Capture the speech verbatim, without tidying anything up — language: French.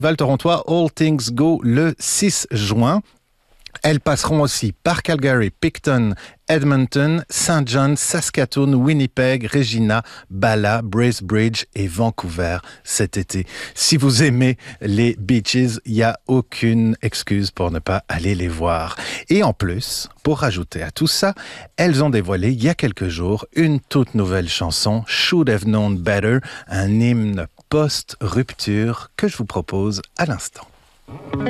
Val torontois All Things Go le six juin. Elles passeront aussi par Calgary, Picton, Edmonton, Saint John, Saskatoon, Winnipeg, Regina, Bala, Bracebridge et Vancouver cet été. Si vous aimez les beaches, il n'y a aucune excuse pour ne pas aller les voir. Et en plus, pour rajouter à tout ça, elles ont dévoilé il y a quelques jours une toute nouvelle chanson, Should Have Known Better, un hymne post-rupture que je vous propose à l'instant.